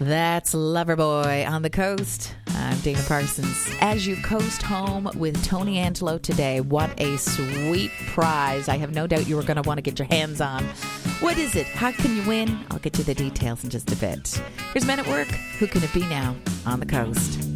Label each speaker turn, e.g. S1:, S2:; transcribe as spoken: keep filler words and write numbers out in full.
S1: That's Loverboy on the coast. I'm Dana Parsons. As you coast home with Tony Angelo today, what a sweet prize. I have no doubt you are going to want to get your hands on. What is it? How can you win? I'll get you the details in just a bit. Here's Men at Work. Who can it be now on the coast?